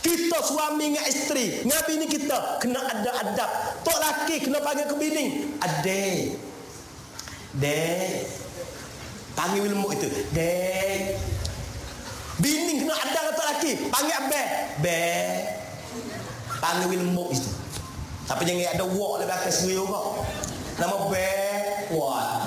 Kita suami dengan isteri, dengan bini kita kena ada adab. Tok laki kena panggil ke bini, adik. Dek. Panggil ilmu itu, dek. Bini kena ada dengan tok laki, panggil abang. Bek. Panggil ilmu itu. Tapi jangan ada wak di belakang sendiri juga. Nama bek, wak.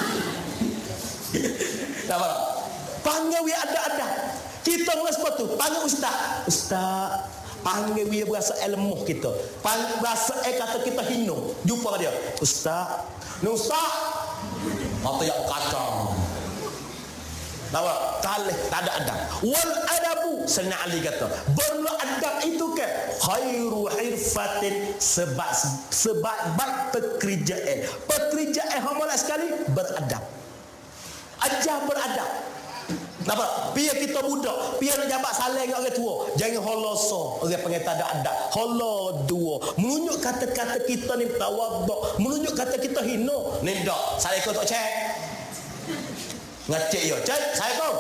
Nampak tak? Panggil dia ada. Kita mula sebab tu panggil ustaz. Ustaz. Panggil dia berasa ilmu kita. Panggil berasa kata kita hina. Jumpa dia. Ustaz. Ni ustaz. Mata yang kacang. Nampak? Kalih tak ada adab. Wal adabu Sayyidina Ali kata, beradab itu ke khairu hirfatin, sebab baik pekerjaan. Pekerjaan hamalah sekali beradab. Ajar beradab. Nampak? Biar kita budak, biar nak jabat saling dengan orang tua. Jangan holoso, orang panggil tak ada adab. Holo dua. Menunjuk kata-kata kita ni tawaduk, menunjuk kata kita hina. Ni dak. Saya kau tak cek. Ngecek yo, cek. Saya kau.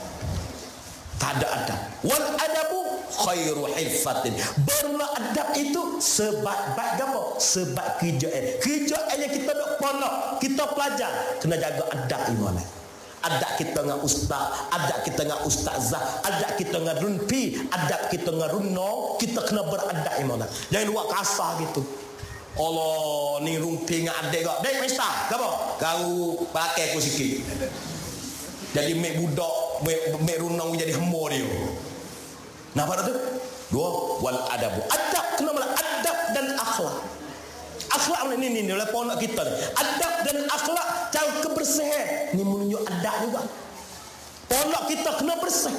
Tak ada adab. Wal adabu khairu hifatin. Beradab itu sebab apa? Sebab kerjaan. Kerjaan yang kita dok pondok, kita pelajar, kena jaga adab iman. Adab kita dengan ustaz, adab kita dengan ustazah, adab kita dengan runpi, adab kita dengan runno, kita kena beradab iman. Jangan buat kasar gitu. Allah ni rumpi dengan adik kau. Dek mister, apa? Kau pakai aku sikit. Jadi mek budak, mek runong jadi hamba dia. Nampak tu? Dua, wal adabu. Adab kena malah adab dan akhlak. Akhlak ni oleh pondok kita ni. Adab dan akhlak, cara kebersihan ni menunjuk adab juga. Pondok kita kena bersih.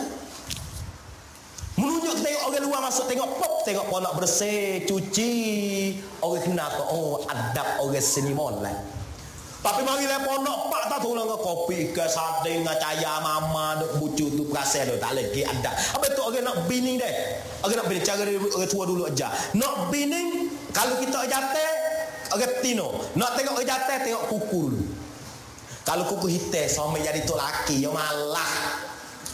Menunjuk tengok orang luar masuk, tengok pop, tengok pondok bersih, cuci. Orang kenal tu, oh adab orang seni molek. Tapi mari le pondok pak tak tahu dengan kopi ke sarding dengan caya mama duk bucu tu perasaan tu tak lagi adab. Apa tu orang nak bini deh. Orang nak bini cara orang tua dulu aja. Nak bini kalau kita jatuh orang tino. Nak tengok orang jatuh tengok kuku dulu. Kalau kuku hitam suami jadi tu laki yang malah.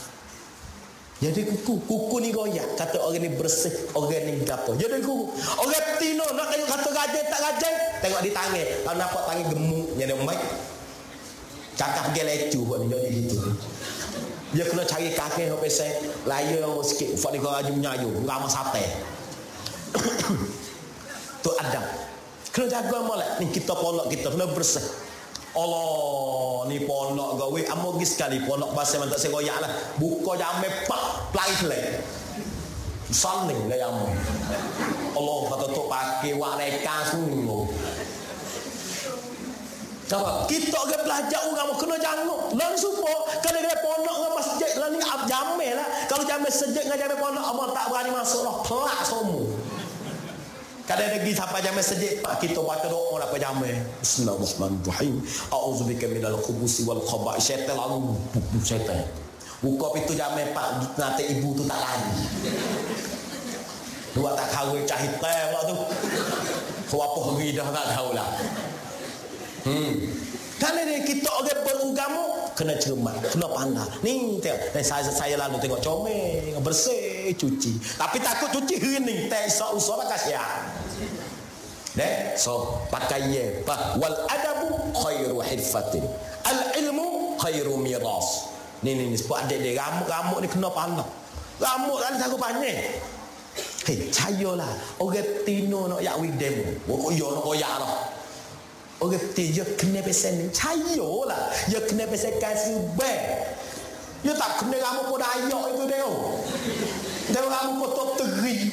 Jadi kuku ni goyak, kata orang ni bersih, orang ni gapo. Jadi kuku. Orang tino nak tengok kata gajah tak gajah, tengok di tangan. Kalau nampak tangan gemuk, jadi mic. Cakap pergi lecu buat ni jadi gitu. Dia kena cari kaki hok pesai, layar sikit, ufak ni kau aja menyayu, ramah sate. Tu adab. Kena jaga molek ni kita pondok kita kena bersih. Allah ni pondok gawe amogi sekali pondok bahasa mantak saya goyak lah. Buka jame pak play. Saling lah yang Allah kata tu pakai wareka semua. Apa? Kita orang belajar orang kena janguk. Lan supo kadang-kadang pondok dengan masjid lan ni jame lah. Kalau jame sejak dengan jame pondok amal tak berani masuk lah. Pelak semua. Kadang lagi sampai jam masjid pak kita baca doa apa jam Bismillahirrahmanirrahim. A'udzubika minal khubusi wal khaba'is. Syaitan lalu syaitan. Buka pintu jam pak nanti ibu tu tak lari. Dua tak kahwin cah hitam waktu tu. Apa pergi dah tak tahulah. Kalau ni kita orang beragama kena cermat, kena pandai. Ni tengok, saya lalu tengok comel, bersih, cuci. Tapi takut cuci hening, tak usah kasihan. Deh, so pakai ye, wal adabu khairu hirfatin. Al ilmu khairu miras. Ni sebab adik dia rambut ni kena pandai. Rambut kan takut panjang. Hei, cayolah. Orang tino nak yak widem. Kok yo nak koyak lah. Orang dia kena pesen ni cayo lah. Dia kena pesen kasih beg. Dia tak kena rambut pun dayak itu dia. Dia rambut pun top teri.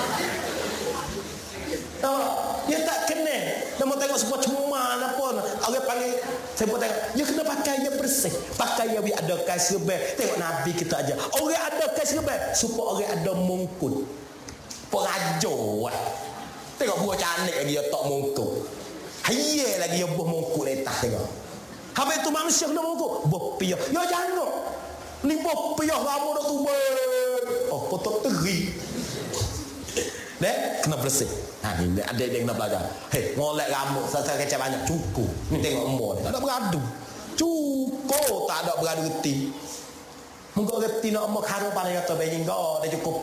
Dia tak kena. Dia mau tengok semua cuman apa. Orang panggil saya pun tengok. Dia kena pakai yang bersih. Pakai yang ada kasih beg. Tengok Nabi kita aja. Orang ada kasih beg supaya orang ada mungkut. Perajo. Tengok buah cantik lagi dia tak mungkut. Hayye lagi yang buah mongkuk letak tengok. Habis itu manusia kena mongkuk. Buah piyah. Ya jangan. Ni buah piyah rambut dah tumbuh. Oh, potong teri. Dek, kena bersih. Ha, ni adik dia kena belajar. Hei, ngolek rambut saya kecap banyak cukup. Ni tengok umur ni. Tak ada beradu. Cukup tak ada beradu reti. Mungkin reti nak umur kharu pada kata bayi kau dah cukup.